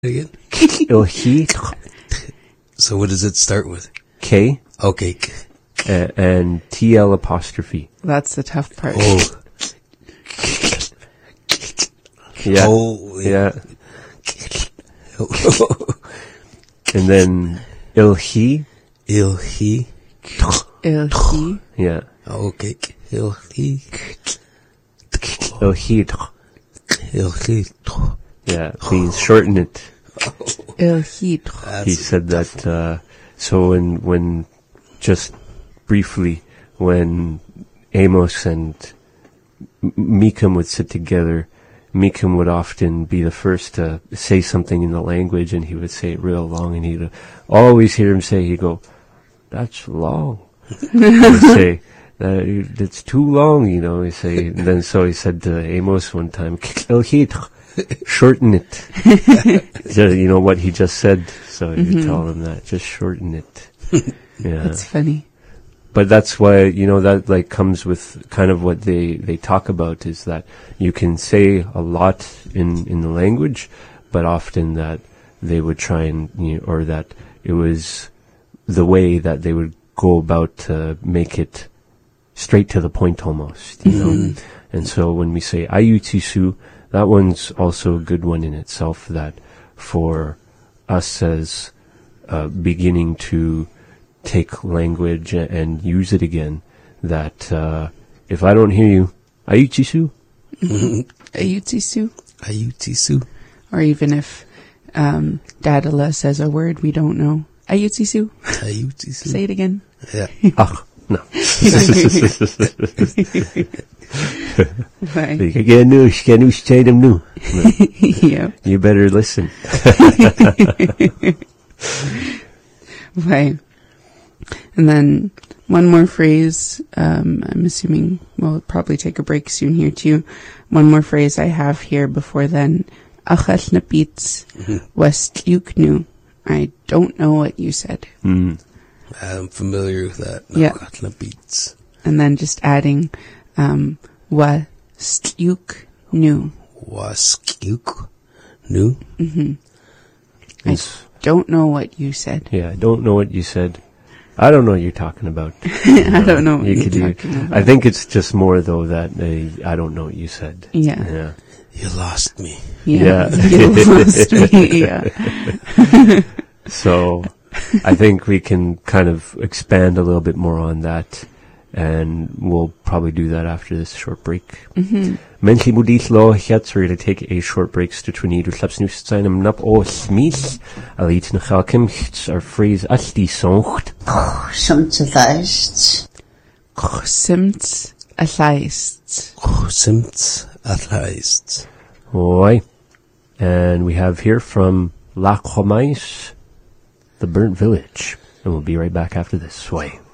Again? Ilhi, So what does it start with? K, Okay. and TL apostrophe. That's the tough part. Oh. Yeah. Oh. Yeah. And then Ilhi. Ilhi. Ilhi. Yeah. Okay. Ilhi. Ilhi. Ilhi. Yeah. Please shorten it. Ilhi. He said that, so when just briefly, when Amos and Meekum would sit together, Meekum would often be the first to say something in the language, and he would say it real long, and he'd always hear him say, he'd go, "That's long." He'd say, "It's too long," you know, he'd say, and then so he said to Amos one time, "Shorten it." You know what he just said, so you tell him that, just shorten it. Yeah. That's funny. But that's why, you know, that like comes with kind of what they talk about, is that you can say a lot in the language, but often that they would try and, you know, or that it was the way that they would go about to make it straight to the point almost, you know. And so when we say ayutisu, that one's also a good one in itself, that for us as beginning to take language and use it again, that if I don't hear you, ayutisu? Ayutisu. Ayutisu. Or even if Dadala says a word we don't know. Ayutisu. Ayutisu. Say it again. Yeah. Ah, no. Right. Yeah. You better listen. Right. And then one more phrase, I'm assuming we'll probably take a break soon here too. One more phrase I have here before then. Achal napits westjuknu. I don't know what you said. Mm. I'm familiar with that. Yeah. Beats. And then just adding wastjuknu. Waskuk. Nu. I don't know what you said. Yeah, I don't know what you said. I don't know what you're talking about. I don't know what You you're could do. talking about. I think it's just more though that I don't know what you said. Yeah. Yeah. You lost me. Yeah. Yeah. You lost me. Yeah. So I think we can kind of expand a little bit more on that, and we'll probably do that after this short break. Mentally Budislo, jetzt we're going to take a short break to Trinidad Slapsnus seinem Nap o Smith. Alit Nachalkim, our phrase Asti Songt. Simt llaist. Simt a llaist. Simt atleist. Oi. And we have here from La Comais, The Burnt Village. And we'll be right back after this. Oi.